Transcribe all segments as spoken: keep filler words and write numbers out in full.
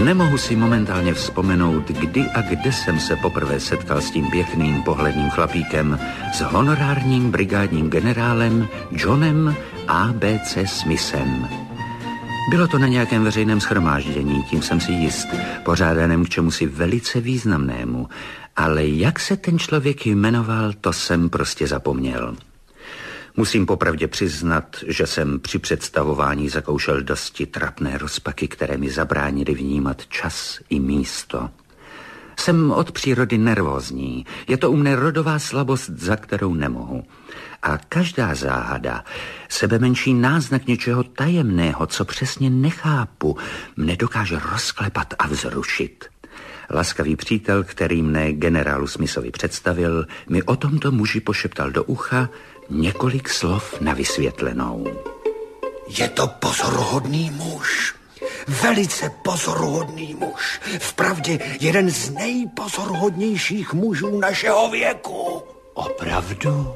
nemohu si momentálně vzpomenout, kdy a kde jsem se poprvé setkal s tím pěkným pohledným chlapíkem, s honorárním brigádním generálem Johnem A B C Smithem. Bylo to na nějakém veřejném shromáždění, tím jsem si jist, pořádaném k čemusi velice významnému, ale jak se ten člověk jmenoval, to jsem prostě zapomněl. Musím popravdě přiznat, že jsem při představování zakoušel dosti trapné rozpaky, které mi zabránily vnímat čas i místo. Jsem od přírody nervózní, je to u mne rodová slabost, za kterou nemohu. A každá záhada, sebemenší náznak něčeho tajemného, co přesně nechápu, mne dokáže rozklepat a vzrušit. Laskavý přítel, který mne generálu Smithovi představil, mi o tomto muži pošeptal do ucha několik slov na vysvětlenou. Je to pozoruhodný muž. Velice pozoruhodný muž. Vpravdě jeden z nejpozoruhodnějších mužů našeho věku. Opravdu?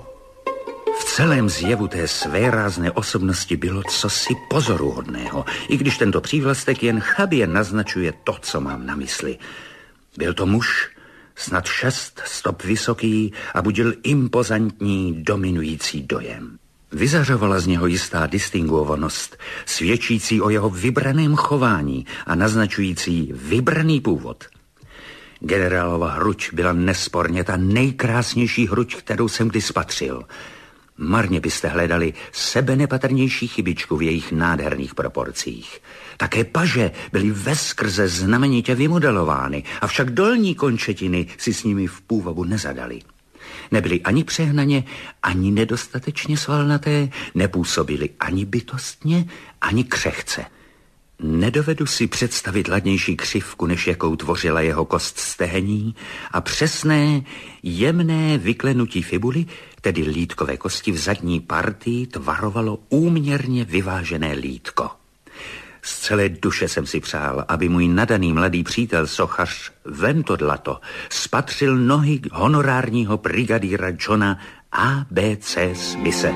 V celém zjevu té svérázné osobnosti bylo cosi pozoruhodného, i když tento přívlastek jen chabě naznačuje to, co mám na mysli. Byl to muž snad šest stop vysoký a budil impozantní, dominující dojem. Vyzařovala z něho jistá distinguovanost, svědčící o jeho vybraném chování a naznačující vybraný původ. Generálova hruď byla nesporně ta nejkrásnější hruď, kterou jsem kdy spatřil. Marně byste hledali sebenepatrnější chybičku v jejich nádherných proporcích. Také paže byly veskrze znamenitě vymodelovány, avšak dolní končetiny si s nimi v původu nezadaly. Nebyly ani přehnaně, ani nedostatečně svalnaté, nepůsobily ani bytostně, ani křehce. Nedovedu si představit ladnější křivku, než jakou tvořila jeho kost stehení a přesné, jemné vyklenutí fibuly, tedy lítkové kosti v zadní partii, tvarovalo úměrně vyvážené lítko. Z celé duše jsem si přál, aby můj nadaný mladý přítel sochař Ventodlato spatřil nohy honorárního brigadíra Johna A B C Smithe.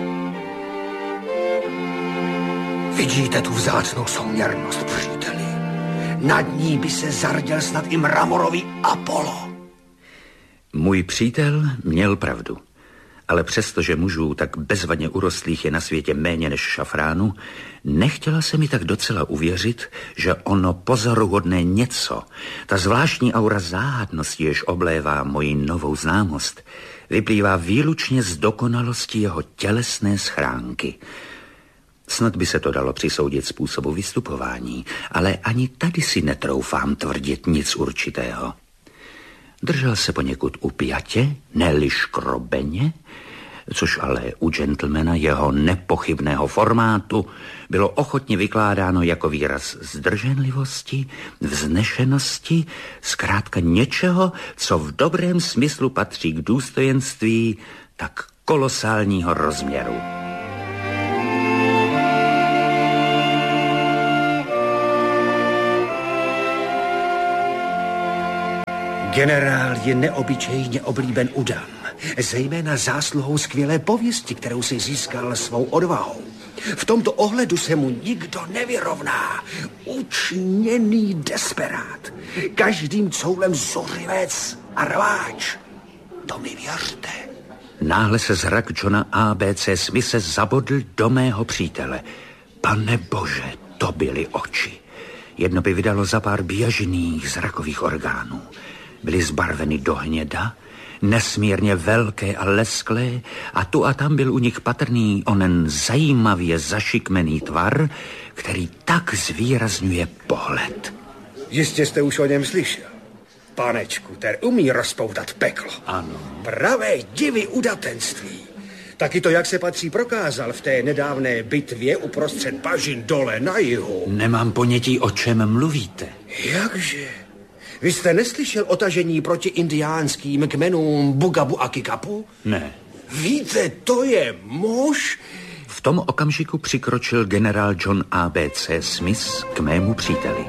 Vidíte tu vzácnou souměrnost, příteli? Nad ní by se zarděl snad i mramorový Apollo. Můj přítel měl pravdu. Ale přestože mužů tak bezvadně urostlých je na světě méně než šafránu, nechtěla se mi tak docela uvěřit, že ono pozoruhodné něco, ta zvláštní aura záhadnosti, jež oblévá moji novou známost, vyplývá výlučně z dokonalosti jeho tělesné schránky. Snad by se to dalo přisoudit způsobu vystupování, ale ani tady si netroufám tvrdit nic určitého. Držel se poněkud upjatě, ne-li škrobeně, což ale u gentlemana jeho nepochybného formátu bylo ochotně vykládáno jako výraz zdrženlivosti, vznešenosti, zkrátka něčeho, co v dobrém smyslu patří k důstojenství tak kolosálního rozměru. Generál je neobyčejně oblíben u dam, zejména zásluhou skvělé pověsti, kterou si získal svou odvahou. V tomto ohledu se mu nikdo nevyrovná. Učiněný desperát, každým coulem zuřivec a rváč. To mi věřte. Náhle se zrak Johna A B C Smithe zabodl do mého přítele. Pane bože, to byly oči. Jedno by vydalo za pár běžných zrakových orgánů. Byly zbarveny do hněda, nesmírně velké a lesklé, a tu a tam byl u nich patrný onen zajímavě zašikmený tvar, který tak zvýrazňuje pohled. Jistě jste už o něm slyšel. Panečku, ten umí rozpoutat peklo. Ano. Pravé divy udatenství. Taky to, jak se patří, prokázal v té nedávné bitvě uprostřed bažin dole na jihu. Nemám ponětí, o čem mluvíte. Jakže? Vy jste neslyšel o tažení proti indiánským kmenům Bugabu a Kikapu? Ne. Víte, to je muž... V tom okamžiku přikročil generál John A B C Smith k mému příteli.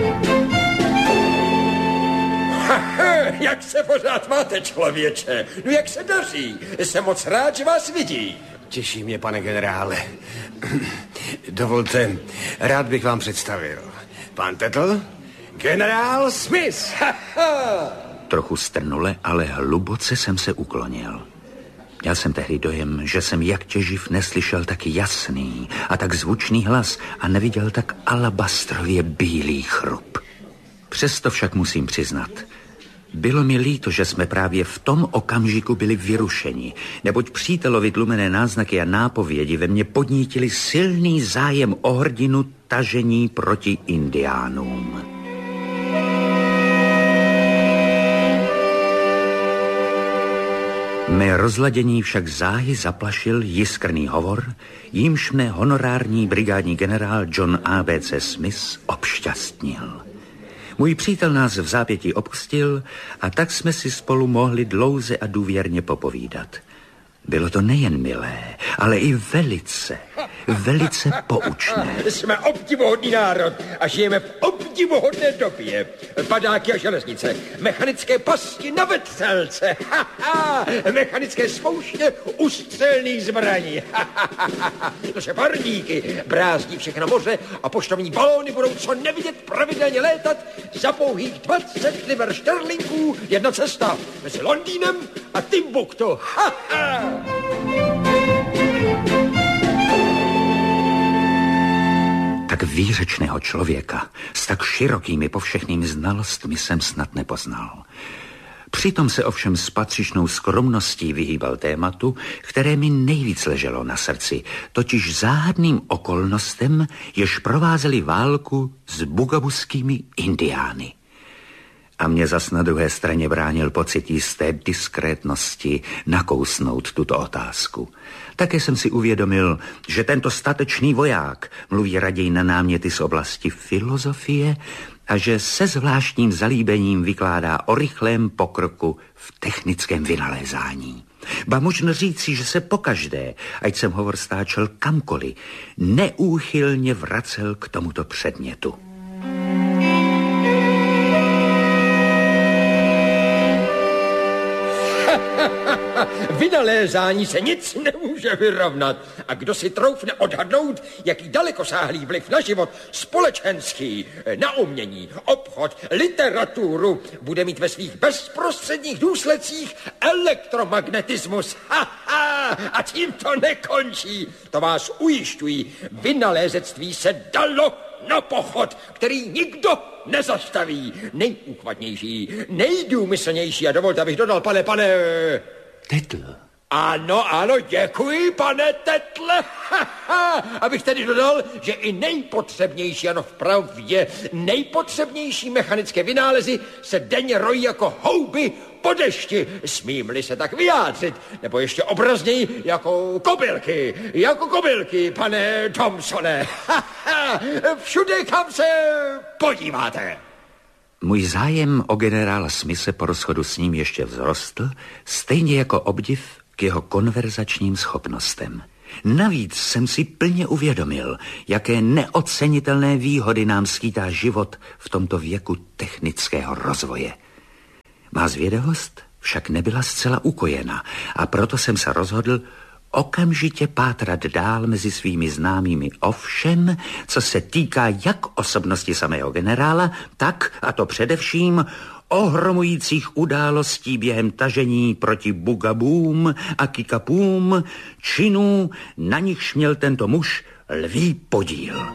Jak se pořád máte, člověče? No jak se daří? Jsem moc rád, že vás vidí. Těší mě, pane generále. Dovolte, rád bych vám představil. Pan Tetl, Generál Smith! Trochu strnule, ale hluboce jsem se uklonil. Měl jsem tehdy dojem, že jsem jak těživ neslyšel tak jasný a tak zvučný hlas a neviděl tak alabastrově bílý chrup. Přesto však musím přiznat, bylo mi líto, že jsme právě v tom okamžiku byli vyrušeni, neboť přítelovi tlumené náznaky a nápovědi ve mně podnítili silný zájem o hrdinu tažení proti indiánům. Mé rozladění však záhy zaplašil jiskrný hovor, jímž mne honorární brigádní generál John A B C Smith obšťastnil. Můj přítel nás v zápětí opustil a tak jsme si spolu mohli dlouze a důvěrně popovídat. Bylo to nejen milé, ale i velice, velice poučné. Jsme obdivuhodný národ a žijeme v obdivuhodné době. Padáky a železnice, mechanické pasti na vetřelce, ha, ha, mechanické spouště u střelných zbraní. Ha, ha, ha, ha. Naše parníky brázdí všechno moře a poštovní balóny budou co nevidět pravidelně létat za pouhých dvacet liber šterlinků. Jedna cesta mezi Londýnem a Timbuktu. Ha, ha. Tak výřečného člověka s tak širokými povšechnými znalostmi jsem snad nepoznal. Přitom se ovšem s patřičnou skromností vyhýbal tématu, které mi nejvíc leželo na srdci, totiž záhadným okolnostem, jež provázely válku s bugabuskými indiány. A mě zas na druhé straně bránil pocit jisté diskrétnosti nakousnout tuto otázku. Také jsem si uvědomil, že tento statečný voják mluví raději na náměty z oblasti filozofie a že se zvláštním zalíbením vykládá o rychlém pokroku v technickém vynalézání. Ba možno říci, že se pokaždé, ať jsem hovor stáčel kamkoliv, neúchylně vracel k tomuto předmětu. Vynalézání se nic nemůže vyrovnat. A kdo si troufne odhadnout, jaký dalekosáhlý vliv na život společenský, na umění, obchod, literaturu bude mít ve svých bezprostředních důsledcích elektromagnetismus. Ha, ha, a tím to nekončí. To vás ujišťují. Vynalézectví se dalo na pochod, který nikdo nezastaví. Nejúchvatnější, nejdůmyslnější. A dovolte, abych dodal, pane, pane... Tetl. Ano, ano, děkuji, pane Tetle. Ha, ha. Abych tedy dodal, že i nejpotřebnější, ano vpravdě, nejpotřebnější mechanické vynálezy se denně rojí jako houby po dešti, smím-li se tak vyjádřit, nebo ještě obrazněji jako kobylky, jako kobylky, pane Thompsone. Ha, ha. Všude, kam se podíváte. Můj zájem o generála Smithe po rozchodu s ním ještě vzrostl, stejně jako obdiv k jeho konverzačním schopnostem. Navíc jsem si plně uvědomil, jaké neocenitelné výhody nám skýtá život v tomto věku technického rozvoje. Má zvědavost však nebyla zcela ukojena a proto jsem se rozhodl okamžitě pátrat dál mezi svými známými o všem, co se týká jak osobnosti samého generála, tak, a to především, ohromujících událostí během tažení proti bugabům a kikapům, činů, na nichž měl tento muž lví podíl.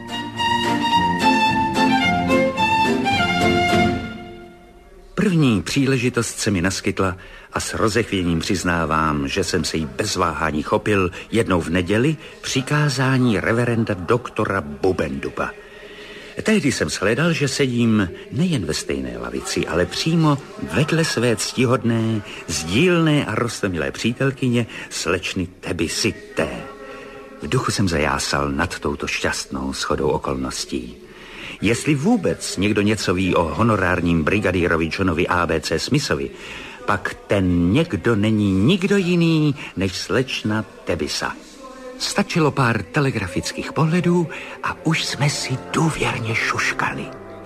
První příležitost se mi naskytla a s rozechvěním přiznávám, že jsem se jí bez váhání chopil jednou v neděli přikázání reverenda doktora Bubendupa. Tehdy jsem shledal, že sedím nejen ve stejné lavici, ale přímo vedle své ctihodné, sdílné a roztomilé přítelkyně slečny Tebisy T. V duchu jsem zajásal nad touto šťastnou shodou okolností. Jestli vůbec někdo něco ví o honorárním brigadírovi Johnovi A B C Smithovi, pak ten někdo není nikdo jiný než slečna Tebisa. Stačilo pár telegrafických pohledů a už jsme si důvěrně šuškali.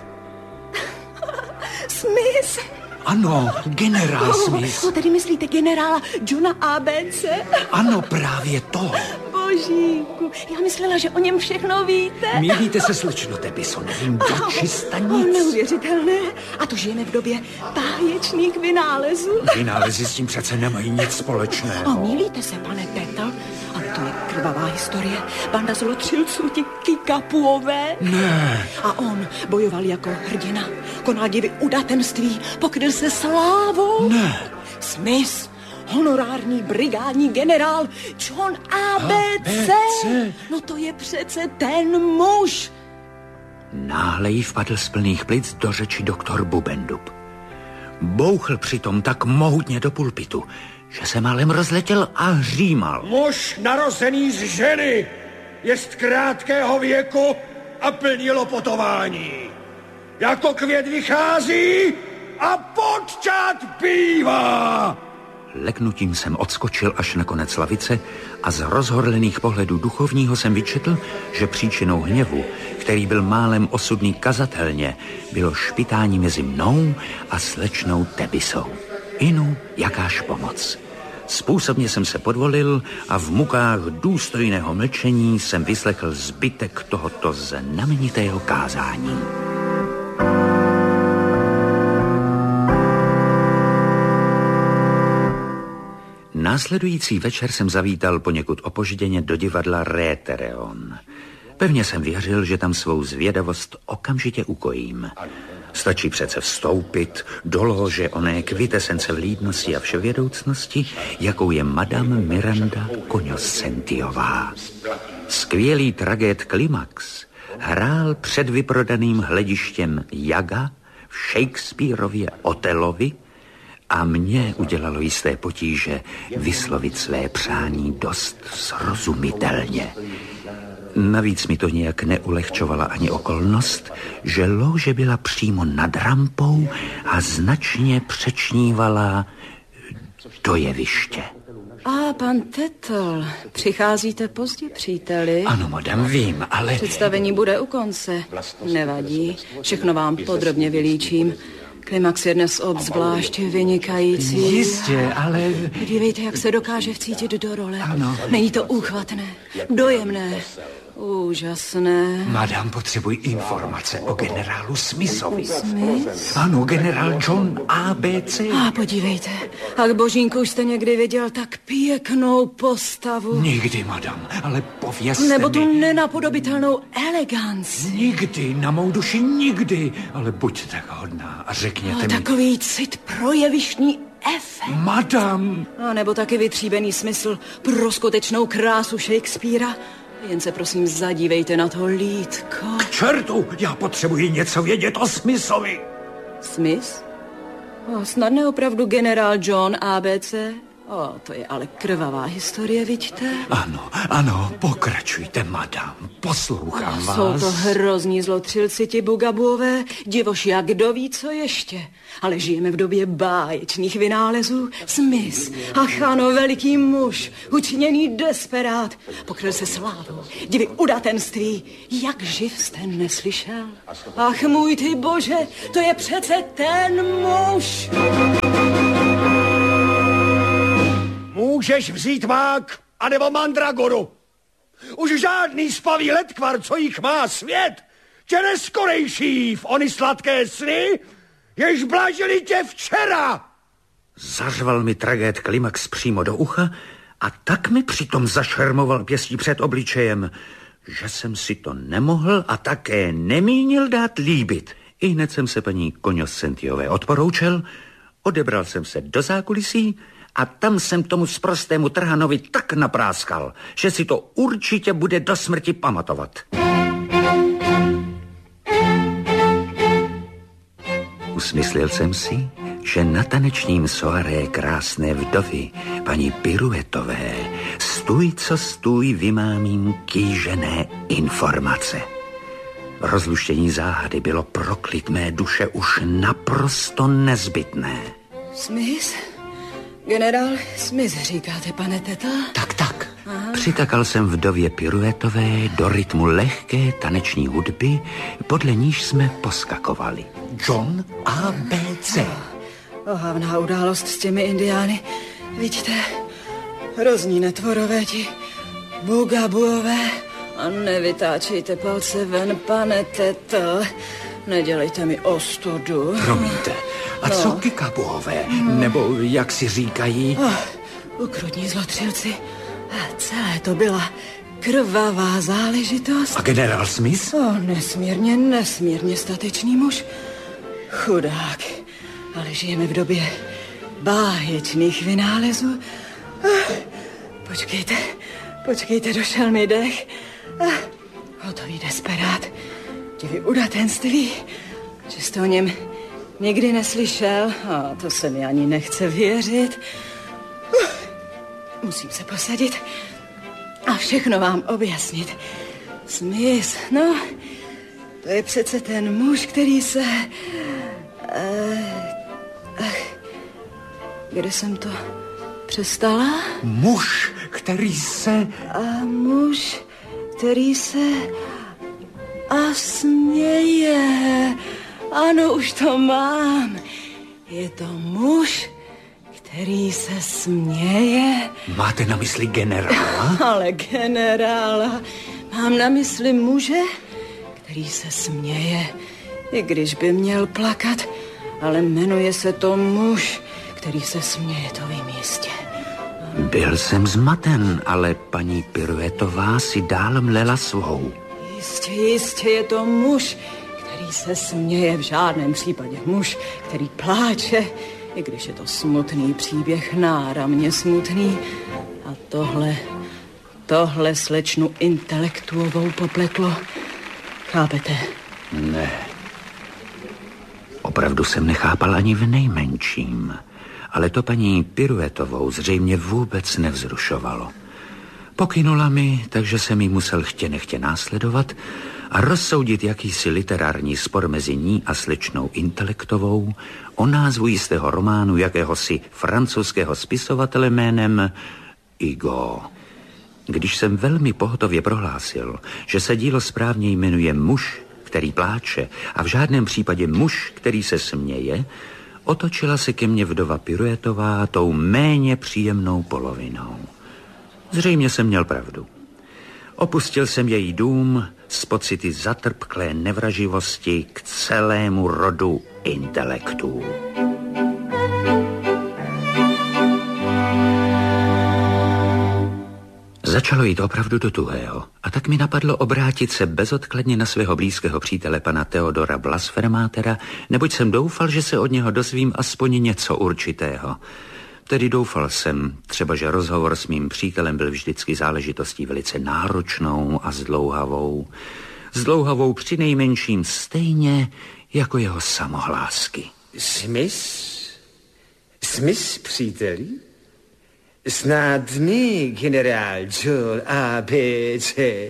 Smith! Ano, generál Oh, Smith. to tedy myslíte generála Johna A B C? Ano, právě to. Bože, Božíku, já myslela, že o něm všechno víte. Mýlíte se, slečno Tebiso, nevím dočista nic. Neuvěřitelné. A to žijeme v době báječných vynálezů. Vynálezy s tím přece nemají nic společného. A mýlíte se, pane Tetl, ale to je krvavá historie. Banda zlotřilců, ti Kikapuové. Ne. A on bojoval jako hrdina, konal divy udatenství, pokryl se slávou. Ne. Smith, honorární brigádní generál John A B C. No to je přece ten muž. Náhle jí vpadl z plných plic do řeči doktor Bubendub. Bouchl přitom tak mohutně do pulpitu, že se málem rozletěl a hřímal. Muž narozený z ženy, jest krátkého věku a plný lopotování. Jako květ vychází a podčat bývá. Leknutím jsem odskočil až na konec lavice a z rozhorlených pohledů duchovního jsem vyčetl, že příčinou hněvu, který byl málem osudný kazatelně, bylo špitání mezi mnou a slečnou Tebisou. Inu, jakáž pomoc. Způsobně jsem se podvolil a v mukách důstojného mlčení jsem vyslechl zbytek tohoto znamenitého kázání. Následující večer jsem zavítal poněkud opožděně do divadla Rétereon. Pevně jsem věřil, že tam svou zvědavost okamžitě ukojím. Stačí přece vstoupit do lože oné kvitesence vlídnosti a vševědoucnosti, jakou je madame Miranda Cognoscentiová. Skvělý tragéd Klimax hrál před vyprodaným hledištěm Jaga v Shakespearově Otelovi a mě udělalo jisté potíže vyslovit své přání dost srozumitelně. Navíc mi to nějak neulehčovala ani okolnost, že lože byla přímo nad rampou a značně přečnívala do jeviště. A pan Tetl, přicházíte pozdě, příteli? Ano, madam, vím, ale... Představení bude u konce. Nevadí, všechno vám podrobně vylíčím. Klimax je dnes obzvlášť vynikající. Jistě, ale... Dívejte, jak se dokáže vcítit do role. Ano. Není to úchvatné, dojemné, úžasné. Madame, potřebuji informace o generálu Smithovi. Smith? Ano, generál John A B C. A podívejte, a k božínku už jste někdy viděl tak pěknou postavu. Nikdy, madam, ale povězte Nebo tu mi... nenapodobitelnou eleganci. Nikdy, na mou duši nikdy, ale buďte tak hodná a řekněte A mi... takový cit pro jevištní efekt. Madam! A nebo taky vytříbený smysl pro skutečnou krásu Shakespearea. Jen se prosím zadívejte na to lítko. K čertu, já potřebuji něco vědět o Smithovi. Smith? O, snad ne opravdu generál John A B C? O, to je ale krvavá historie, vidíte? Ano, ano, pokračujte, madam, poslouchám O, vás. jsou to hrozní zlotřilci ti bugabuové, divoš jak kdo ví, co ještě. Ale žijeme v době báječných vynálezů. Smith, ach ano, veliký muž, učiněný desperát, pokryl se slávou, divy udatenství, jak živ jste neslyšel. Ach můj ty bože, to je přece ten muž. Můžeš vzít mák, anebo mandragoru. Už žádný spavý letkvar, co jich má svět, tě neskorejší v ony sladké sny, jež blážili tě včera. Zařval mi tragéd Klimax přímo do ucha a tak mi přitom zašermoval pěstí před obličejem, že jsem si to nemohl a také nemínil dát líbit. I hned jsem se paní Cognoscentiové odporoučel, odebral jsem se do zákulisí a tam jsem tomu sprostému trhanovi tak napráskal, že si to určitě bude do smrti pamatovat. Usmyslil jsem si, že na tanečním soaré krásné vdovy, paní Piruetové, stůj co stůj vymámím kýžené informace. Rozluštění záhady bylo pro klid mé duše už naprosto nezbytné. Smith? Generál Smith, říkáte, pane Tetl? Tak, tak. Aha. Přitakal jsem vdově Piruetové do rytmu lehké taneční hudby, podle níž jsme poskakovali. John A B C. Ohavná událost s těmi indiány. Vidíte, hrozní netvorové ti. Bugabuové, a nevytáčejte palce ven, pane teto. Nedělejte mi ostudu. Promiňte, a no. co Kikabuové, no. nebo jak si říkají? Oh, ukrutní zlotřilci. Celé to byla krvavá záležitost. A generál Smith? Oh, nesmírně, nesmírně statečný muž. Chudák. Ale žijeme v době báječných vynálezů. Oh, počkejte, počkejte, došel mi dech. Oh, hotový desperát. Divy udatenství, že jste o něm nikdy neslyšel. A to se mi ani nechce věřit. Uh, musím se posadit a všechno vám objasnit. Smith, no, to je přece ten muž, který se... Uh, ach, kde jsem to přestala? Muž, který se... A muž, který se... A směje. Ano, už to mám. Je to muž, který se směje. Máte na mysli generála? Ale generála. Mám na mysli muže, který se směje, i když by měl plakat, ale jmenuje se to muž, který se směje, to vím jistě. Byl jsem zmaten, ale paní Piruetová si dál mlela svou. Jistě, jistě je to muž, který se směje, v žádném případě muž, který pláče, i když je to smutný příběh, náramně smutný. A tohle, tohle slečnu intelektuovou popletlo. Chápete? Ne. Opravdu jsem nechápal ani v nejmenším. Ale to paní Piruetovou zřejmě vůbec nevzrušovalo. Pokynula mi, takže jsem jí musel chtě nechtě následovat a rozsoudit jakýsi literární spor mezi ní a slečnou Intelektovou o názvu jistého románu jakéhosi francouzského spisovatele jménem Hugo. Když jsem velmi pohotově prohlásil, že se dílo správně jmenuje Muž, který pláče, a v žádném případě muž, který se směje, otočila se ke mně vdova Piruetová tou méně příjemnou polovinou. Zřejmě jsem měl pravdu. Opustil jsem její dům s pocity zatrpklé nevraživosti k celému rodu intelektů. Začalo jít opravdu do tuhého a tak mi napadlo obrátit se bezodkladně na svého blízkého přítele pana Theodora Blasfermátera, neboť jsem doufal, že se od něho dozvím aspoň něco určitého. Tedy doufal jsem, třeba že rozhovor s mým přítelem byl vždycky záležitostí velice náročnou a zdlouhavou. Zdlouhavou přinejmenším stejně jako jeho samohlásky. Smith? Smith, příteli? Snad my, generál John A B C.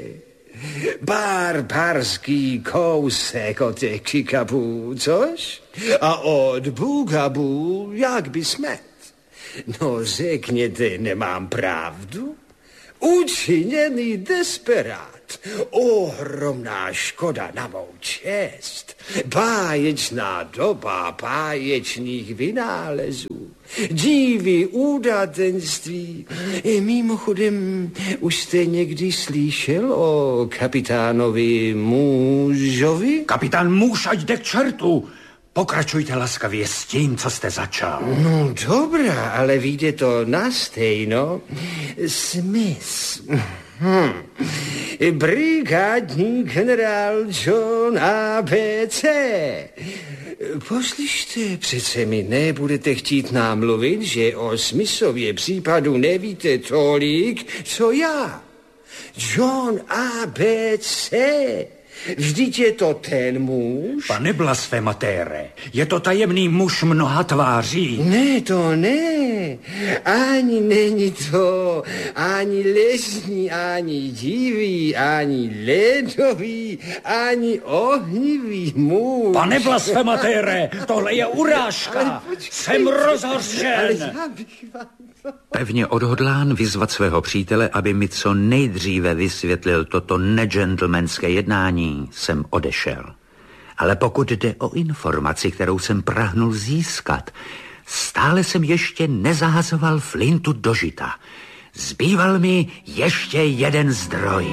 Barbarský kousek od těch Kikabů, což? A od Bugabů, jak by smet? No řekněte, nemám pravdu? Učiněný desperát. Ohromná škoda na mou čest. Báječná doba báječných vynálezů. Divy udatenství. Mimochodem, už jste někdy slyšel o kapitánovi Mužovi? Kapitán Muž, ať jde k čertu! Pokračujte laskavě s tím, co jste začal. No dobrá, ale vyjde to na stejno. Smith. Hm. Brigádní generál John A B C. Poslyšte, přece mi nebudete chtít námluvit, že o Smithově případu nevíte tolik, co já. John A B C. Vždyť je to ten muž. Pane blasfematere, je to tajemný muž mnoha tváří. Ne, to ne. Ani není to ani lesní, ani divý, ani ledový, ani ohnivý muž. Pane blasfematere, tohle je urážka. Jsem rozhořčen. Pevně odhodlán vyzvat svého přítele, aby mi co nejdříve vysvětlil toto negentlemanské jednání, jsem odešel. Ale pokud jde o informaci, kterou jsem prahnul získat, stále jsem ještě nezahazoval flintu do žita. Zbýval mi ještě jeden zdroj.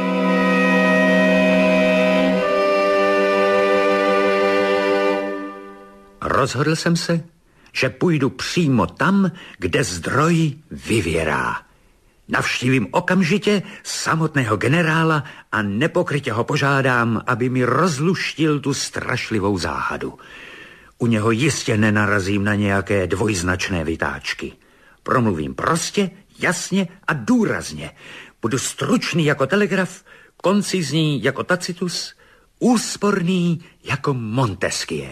Rozhodl jsem se, že půjdu přímo tam, kde zdroj vyvěrá. Navštívím okamžitě samotného generála a nepokrytě ho požádám, aby mi rozluštil tu strašlivou záhadu. U něho jistě nenarazím na nějaké dvojznačné vytáčky. Promluvím prostě, jasně a důrazně. Budu stručný jako telegraf, koncizní jako Tacitus, úsporný jako Montesquieu.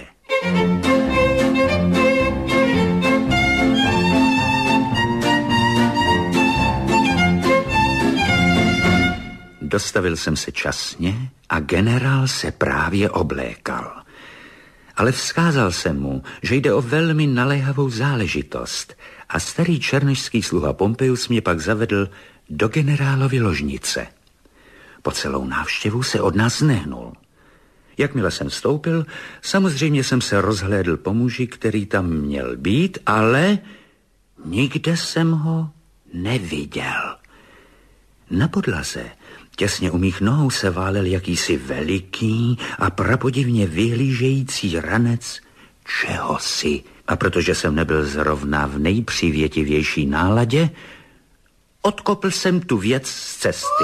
Dostavil jsem se časně a generál se právě oblékal. Ale vzkázal jsem mu, že jde o velmi naléhavou záležitost a starý černošský sluha Pompejus mě pak zavedl do generálovy ložnice. Po celou návštěvu se od nás nehnul. Jakmile jsem vstoupil, samozřejmě jsem se rozhlédl po muži, který tam měl být, ale nikde jsem ho neviděl. Na podlaze těsně u mých nohou se válel jakýsi veliký a prapodivně vyhlížející ranec čehosi. A protože jsem nebyl zrovna v nejpřivětivější náladě, odkopl jsem tu věc z cesty.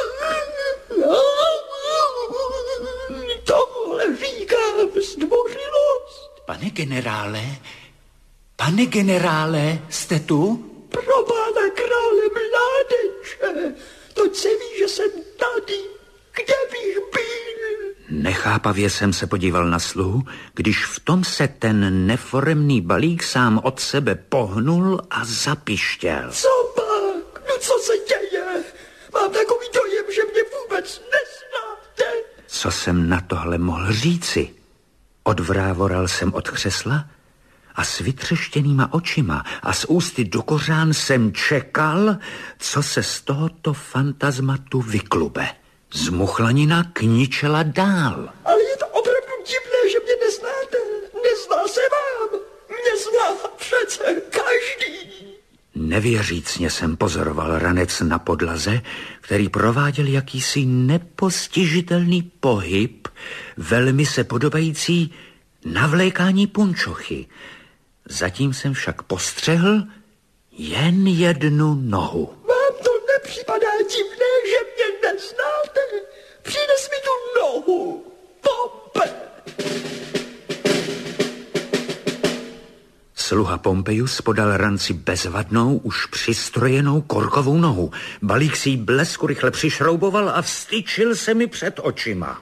Tohle říkám zdvořilost. Pane generále, pane generále, jste tu? Pro pána krále mládeče, toť se ví, že jsem tady. Kde bych byl? Nechápavě jsem se podíval na sluhu, když v tom se ten neforemný balík sám od sebe pohnul a zapištěl. Co pak? No co se děje? Mám takový dojem, že mě vůbec neznáte. Co jsem na tohle mohl říci? Odvrávoral jsem od křesla a s vytřeštěnýma očima a s ústy do kořán jsem čekal, co se z tohoto fantasmatu vyklube. Zmuchlanina kničela dál. Ale je to opravdu divné, že mě neznáte. Nezná se vám. Mě zná přece každý. Nevěřícně jsem pozoroval ranec na podlaze, který prováděl jakýsi nepostižitelný pohyb, velmi se podobající navlékání punčochy. Zatím jsem však postřehl jen jednu nohu. Vám to nepřipadá divné, že mě neznáte? Přines mi tu nohu, Pompe. Sluha Pompejus podal ranci bezvadnou, už přistrojenou korkovou nohu. Balík si jí blesku rychle přišrouboval a vstyčil se mi před očima.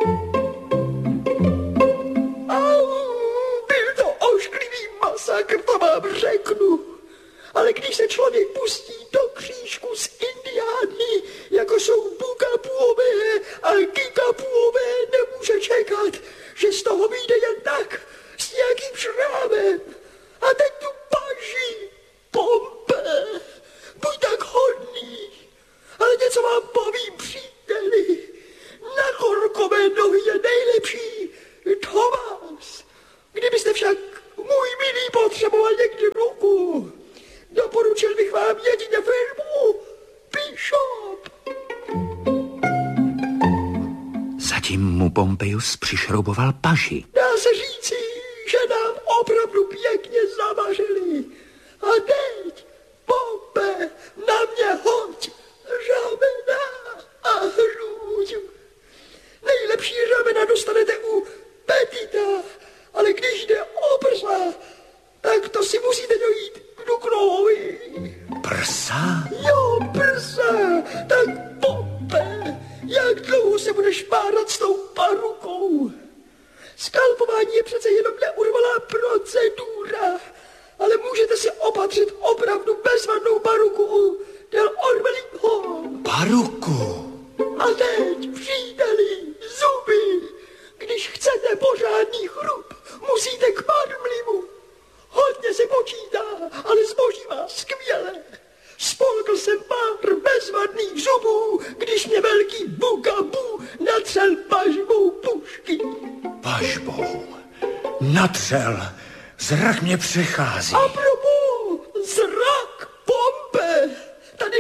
Masakr, to vám řeknu. Ale když se člověk pustí do křížku s indiány, jako jsou Bugabuové a Gigabuové, nemůže čekat, že z toho vyjde jen tak, s nějakým šrámem. A teď tu paži, Pompe, buď tak hodný. Ale něco vám povím, příteli. Na korkové nohy je nejlepší Thomas. Kdybyste však, můj milý, potřeboval někdy ruku, doporučil bych vám jedině firmu Bishop. Zatím mu Pompejus přišrouboval paži. Dá se říci, že nám opravdu pěkně zavařili. A teď, Pompe, na mě hoď ramena a hruď. Nejlepší ramena dostanete u Petita, ale když jde o prsa, tak to si musíte dojít k Dukrovi. Prsa? Jo, prsa. Tak Pompe, jak dlouho se budeš párat s tou parukou? Skalpování je přece jenom neurvalá procedura, ale můžete si opatřit opravdu bezvadnou paruku u Del Orbeliho. Paruku? A teď, příteli, zuby. Když chcete pořádný chrup, musíte k marmlimu. Hodně se počítá, ale zboží má skvěle. Spolkl jsem pár bezvadných zubů, když mě velký Bugabu natřel pažbou pušky. Pažbou? Natřel? Zrak mě přechází. A propos, zrak, Pompe. Tady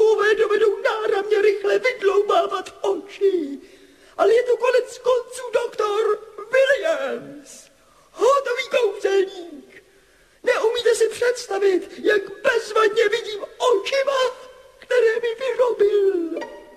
bugabůové dovedou náramně rychle vydloubávat oči. Ale je to konec konců doktor Williams. Hotový kouzelník. Neumíte si představit, jak bezvadně vidím očima, které mi vyrobil.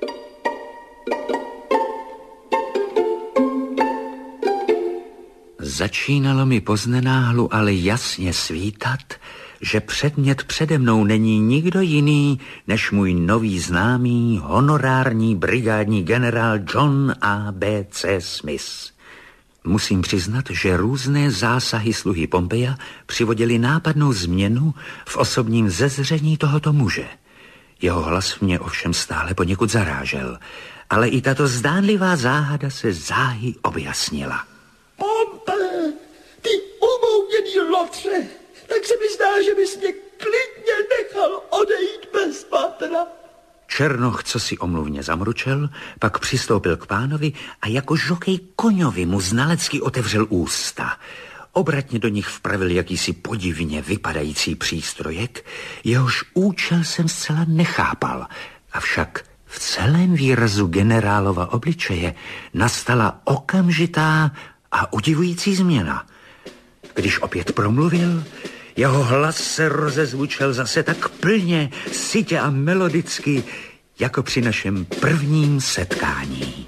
Začínalo mi poznenáhlu ale jasně svítat, že předmět přede mnou není nikdo jiný, než můj nový známý, honorární brigádní generál John A B C Smith. Musím přiznat, že různé zásahy sluhy Pompeja přivodily nápadnou změnu v osobním zezření tohoto muže. Jeho hlas mě ovšem stále poněkud zarážel, ale i tato zdánlivá záhada se záhy objasnila. Pompe, ty umouněný lotře, tak se mi zdá, že bys mě klidně nechal odejít bez patra. Černoch, co si omluvně zamručel, pak přistoupil k pánovi a jako žokej koňovi mu znalecky otevřel ústa. Obratně do nich vpravil jakýsi podivně vypadající přístrojek, jehož účel jsem zcela nechápal, avšak v celém výrazu generálova obličeje nastala okamžitá a udivující změna. Když opět promluvil, jeho hlas se rozezvučel zase tak plně, sytě a melodicky, jako při našem prvním setkání.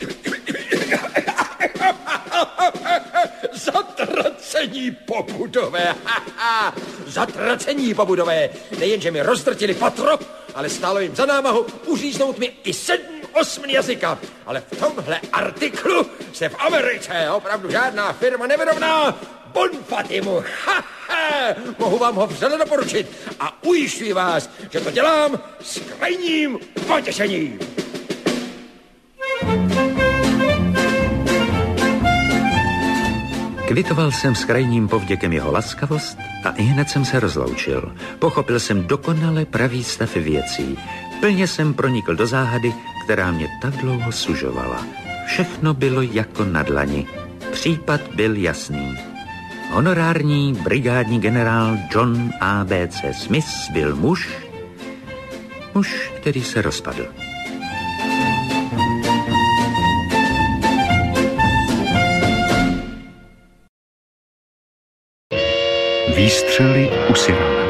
Zatracení pobudové, zatracení pobudové. Nejenže mi rozdrtili patro, ale stálo jim za námahu uříznout mi i sedm osm jazyka. Ale v tomhle artiklu se v Americe opravdu žádná firma nevyrovná. Bon Fatimu, ha, ha, mohu vám ho vřele doporučit a ujišťuji vás, že to dělám s krajním potěšením. Kvitoval jsem s krajním povděkem jeho laskavost a ihned jsem se rozloučil. Pochopil jsem dokonale pravý stav věcí. Plně jsem pronikl do záhady, která mě tak dlouho sužovala. Všechno bylo jako na dlani. Případ byl jasný. Honorární brigádní generál John A B C Smith byl muž, muž, který se rozpadl. Výstřely u Cyrana.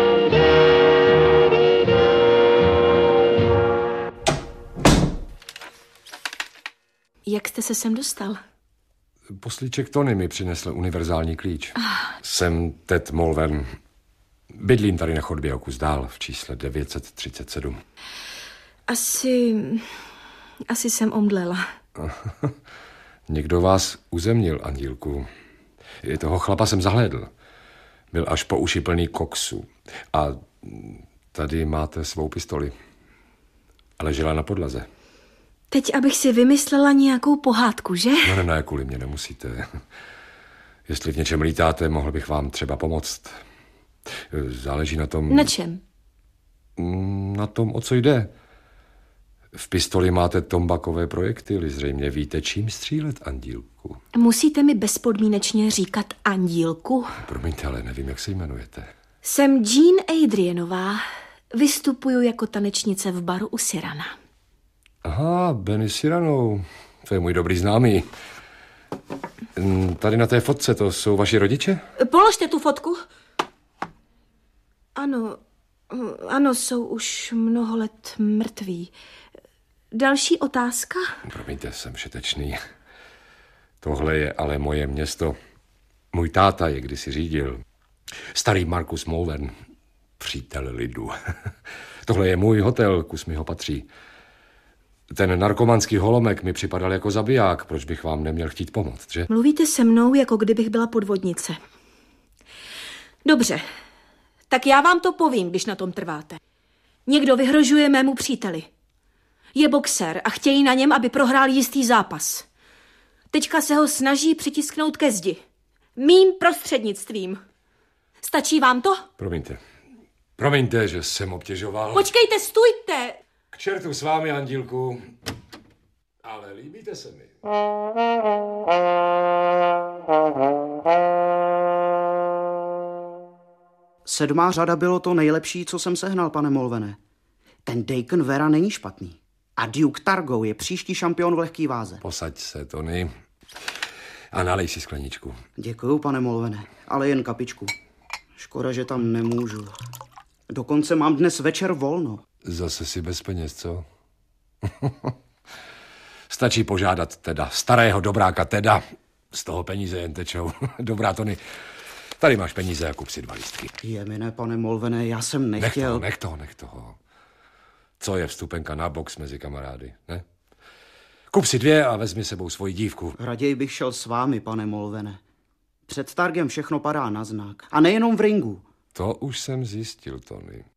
Jak jste se sem dostal? Poslíček Tony mi přinesl univerzální klíč. Ah. Jsem Ted Mulvern. Bydlím tady na chodbě o kus dál v čísle devět set třicet sedm. Asi... Asi jsem omdlela. Někdo vás uzemnil, Andílku. Toho chlapa jsem zahlédl. Byl až po uši plný koksu. A tady máte svou pistoli. Ležela na podlaze. Teď, abych si vymyslela nějakou pohádku, že? No ne, ne, kvůli mě nemusíte. Jestli v něčem lítáte, mohl bych vám třeba pomoct. Záleží na tom... Na čem? Na tom, o co jde. V pistoli máte tombakové projektily. Zřejmě víte, čím střílet, Andílku. Musíte mi bezpodmínečně říkat Andílku? Promiňte, ale nevím, jak se jmenujete. Jsem Jean Adrianová. Vystupuju jako tanečnice v baru u Cyrana. Aha, Benny Cyrano. To je můj dobrý známý. Tady na té fotce, to jsou vaši rodiče? Položte tu fotku. Ano, ano, jsou už mnoho let mrtví. Další otázka? Promiňte, jsem všetečný. Tohle je ale moje město. Můj táta je kdysi řídil. Starý Marcus Mulvern, přítel lidu. Tohle je můj hotel, kus mi ho patří. Ten narkomanský holomek mi připadal jako zabiják. Proč bych vám neměl chtít pomoct, že? Mluvíte se mnou, jako kdybych byla podvodnice. Dobře, tak já vám to povím, když na tom trváte. Někdo vyhrožuje mému příteli. Je boxer a chtějí na něm, aby prohrál jistý zápas. Teďka se ho snaží přitisknout ke zdi. Mým prostřednictvím. Stačí vám to? Promiňte. Promiňte, že jsem obtěžoval. Počkejte, stůjte! K čertu s vámi, Andílku. Ale líbíte se mi. Sedmá řada bylo to nejlepší, co jsem sehnal, pane Mulvene. Ten Dakin Vera není špatný. A Duke Targo je příští šampion v lehký váze. Posaď se, Tony. A nalej si skleničku. Děkuju, pane Molvene, ale jen kapičku. Škoda, že tam nemůžu. Dokonce mám dnes večer volno. Zase si bez peněz, co? Stačí požádat teda starého dobráka Teda. Z toho peníze jen tečou. Dobrá, Tony, tady máš peníze a kup si dva lístky. Jemine, pane Molvene, já jsem nechtěl... Nech toho, nech toho, nech toho. Co je vstupenka na box mezi kamarády, ne? Kup si dvě a vezmi sebou svoji dívku. Raději bych šel s vámi, pane Molvene. Před Targem všechno padá na znak. A nejenom v ringu. To už jsem zjistil, Tony.